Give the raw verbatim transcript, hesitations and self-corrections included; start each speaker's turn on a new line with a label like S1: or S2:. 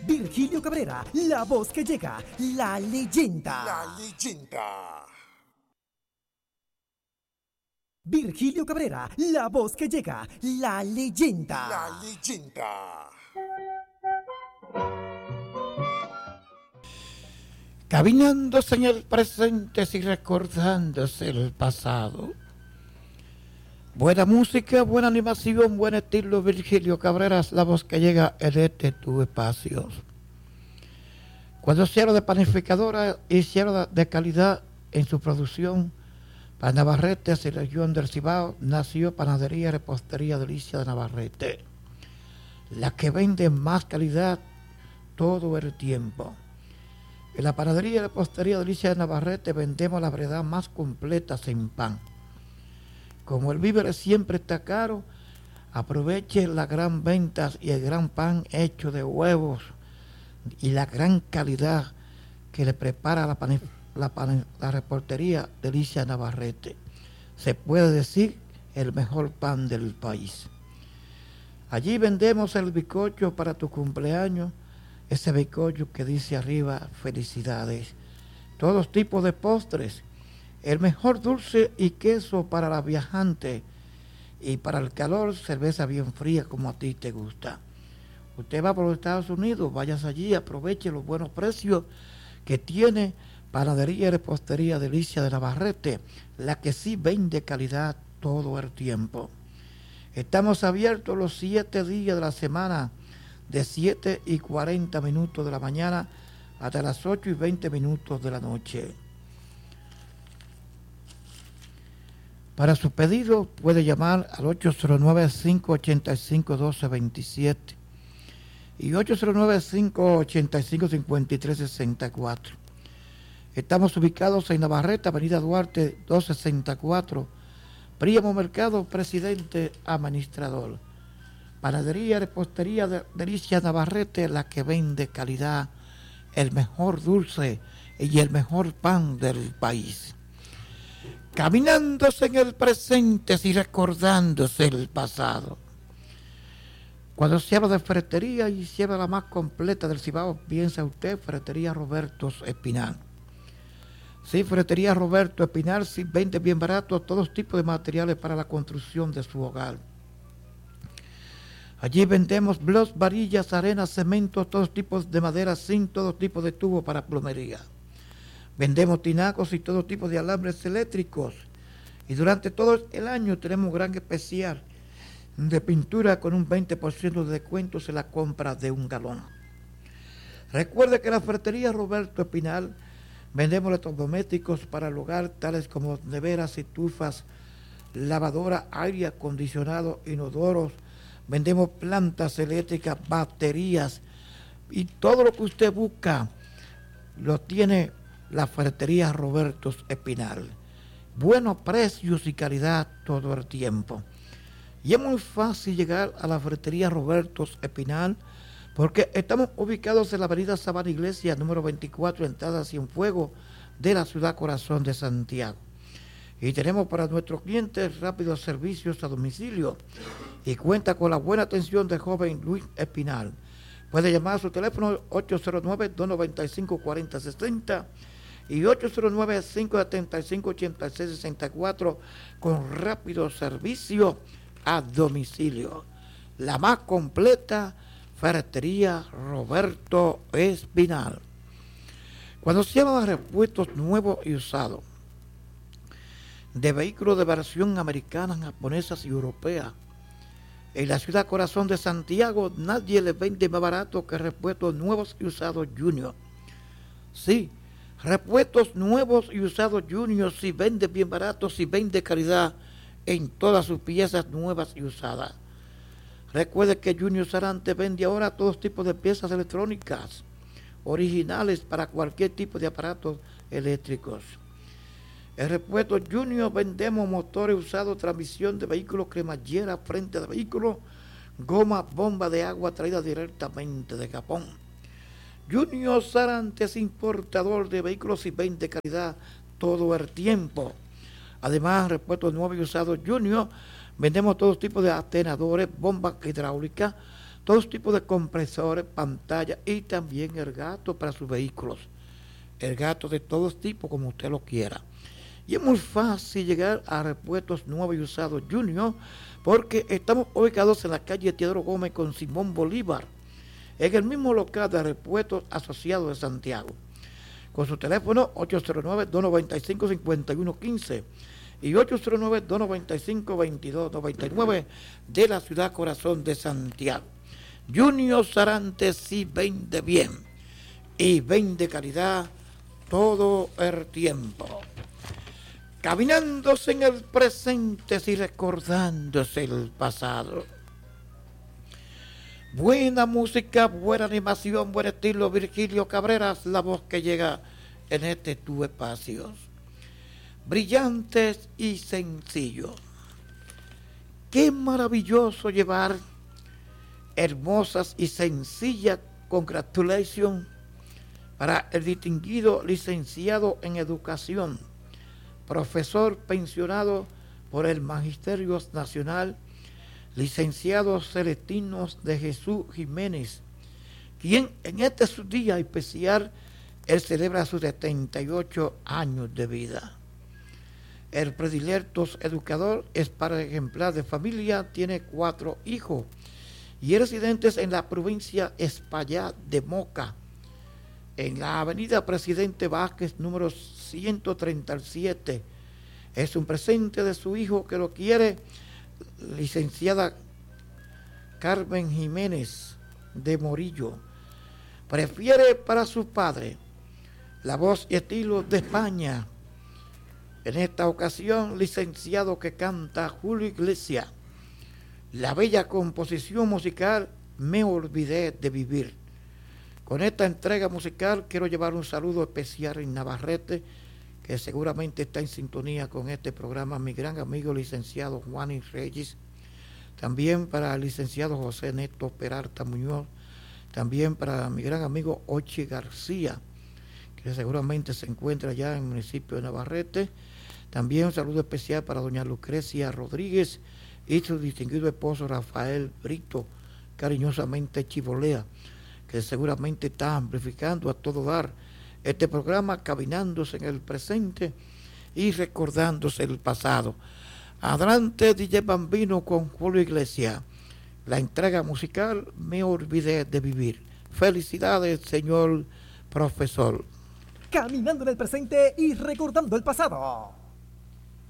S1: Virgilio Cabrera, la voz que llega, la leyenda.
S2: La leyenda.
S1: Virgilio Cabrera, la voz que llega, la leyenda.
S2: La leyenda.
S3: Caminándose en el presente y recordándose el pasado. Buena música, buena animación, buen estilo. Virgilio Cabrera es la voz que llega en este tu espacio. Cuando se habla de panificadora y se habla de calidad en su producción, para Navarrete, y región del Cibao, nació Panadería y Repostería Delicia de Navarrete, la que vende más calidad todo el tiempo. En la Panadería y Repostería Delicia de Navarrete vendemos la variedad más completa en pan. Como el víver siempre está caro, aproveche la gran venta y el gran pan hecho de huevos y la gran calidad que le prepara la, pan, la, pan, la repostería Delicia Navarrete. Se puede decir el mejor pan del país. Allí vendemos el bizcocho para tu cumpleaños, ese bizcocho que dice arriba felicidades. Todos tipos de postres. El mejor dulce y queso para la viajante, y para el calor, cerveza bien fría como a ti te gusta. Usted va por los Estados Unidos, vayas allí, aproveche los buenos precios que tiene Panadería y Repostería Delicia de Navarrete, la que sí vende calidad todo el tiempo. Estamos abiertos los siete días de la semana, de siete y cuarenta minutos de la mañana hasta las ocho y veinte minutos de la noche. Para su pedido puede llamar al ocho cero nueve, cinco ocho cinco, uno dos dos siete y ocho cero nueve, cinco ocho cinco, cinco tres seis cuatro. Estamos ubicados en Navarrete, Avenida Duarte doscientos sesenta y cuatro, Príamo Mercado, Presidente Administrador. Panadería y Repostería de Delicia Navarrete, la que vende calidad, el mejor dulce y el mejor pan del país. Caminándose en el presente y recordándose el pasado. Cuando se habla de ferretería y se habla la más completa del Cibao, piensa usted Ferretería Roberto Espinal. Sí, Ferretería Roberto Espinal, sí, vende bien barato todos tipos de materiales para la construcción de su hogar. Allí vendemos blocs, varillas, arena, cemento, todos tipos de madera, sin todo tipo de tubo para plomería. Vendemos tinacos y todo tipo de alambres eléctricos. Y durante todo el año tenemos un gran especial de pintura con un veinte por ciento de descuento en la compra de un galón. Recuerde que en la ferretería Roberto Espinal vendemos electrodomésticos para el hogar, tales como neveras, estufas, lavadora, aire acondicionado, inodoros. Vendemos plantas eléctricas, baterías y todo lo que usted busca lo tiene la ferretería Roberto Espinal. Buenos precios y calidad todo el tiempo. Y es muy fácil llegar a la ferretería Roberto Espinal porque estamos ubicados en la avenida Sabana Iglesia, número veinticuatro, entrada Cienfuegos de la ciudad corazón de Santiago. Y tenemos para nuestros clientes rápidos servicios a domicilio y cuenta con la buena atención del joven Luis Espinal. Puede llamar a su teléfono ocho cero nueve, dos nueve cinco, cuatro cero seis cero y ocho cero nueve, cinco siete cinco, ocho seis seis cuatro con rápido servicio a domicilio. La más completa ferretería Roberto Espinal. Cuando se habla de repuestos nuevos y usados, de vehículos de versión americana, japonesas y europeas, en la ciudad corazón de Santiago nadie le vende más barato que repuestos nuevos y usados Junior. Sí, repuestos nuevos y usados Junior, si vende bien barato, si vende calidad en todas sus piezas nuevas y usadas. Recuerde que Junior Sarante vende ahora todos tipos de piezas electrónicas originales para cualquier tipo de aparatos eléctricos. En Repuesto Junior vendemos motores usados, transmisión de vehículos, cremallera, frente de vehículos, goma, bomba de agua traída directamente de Japón. Junior Sarante es importador de vehículos y vende calidad todo el tiempo. Además, repuestos nuevos y usados Junior, vendemos todo tipo de atenadores, bombas hidráulicas, todos tipos de compresores, pantallas y también el gato para sus vehículos. El gato de todos tipos, como usted lo quiera. Y es muy fácil llegar a Repuestos Nuevos y Usados Junior, porque estamos ubicados en la calle Teodoro Gómez con Simón Bolívar, en el mismo local de Repuestos Asociados de Santiago, con su teléfono ocho cero nueve, dos nueve cinco, cinco uno uno cinco y ocho cero nueve, dos nueve cinco, veintidós noventa y nueve de la ciudad corazón de Santiago. Junior Sarante sí vende bien y vende calidad todo el tiempo. Caminándose en el presente y recordándose el pasado. Buena música, buena animación, buen estilo. Virgilio Cabreras, la voz que llega en este tu espacio. Brillantes y sencillos. Qué maravilloso llevar hermosas y sencillas congratulations para el distinguido licenciado en educación, profesor pensionado por el Magisterio Nacional, licenciado Celestino de Jesús Jiménez, quien en este su día especial, él celebra sus setenta y ocho años de vida. El predilecto educador es padre ejemplar de familia, tiene cuatro hijos y es residente en la provincia Espaillá de Moca, en la avenida Presidente Vázquez, número ciento treinta y siete. Es un presente de su hijo que lo quiere, licenciada Carmen Jiménez de Morillo. Prefiere para su padre la voz y estilo de España. En esta ocasión, licenciado que canta Julio Iglesias. La bella composición musical Me Olvidé de Vivir. Con esta entrega musical quiero llevar un saludo especial en Navarrete, que seguramente está en sintonía con este programa, mi gran amigo licenciado Juan y Reyes, también para el licenciado José Neto Peralta Muñoz, también para mi gran amigo Ochi García, que seguramente se encuentra allá en el municipio de Navarrete. También un saludo especial para doña Lucrecia Rodríguez y su distinguido esposo Rafael Brito, cariñosamente Chivolea, que seguramente está amplificando a todo dar este programa, caminándose en el presente y recordándose el pasado. Adelante D J Bambino con Julio Iglesias. La entrega musical Me Olvidé de Vivir. Felicidades, señor profesor.
S1: Caminando en el presente y recordando el pasado.